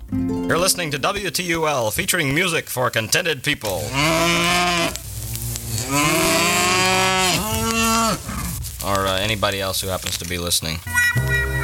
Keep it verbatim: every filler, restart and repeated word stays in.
You're listening to W T U L, featuring music for contented people. Or uh, anybody else who happens to be listening.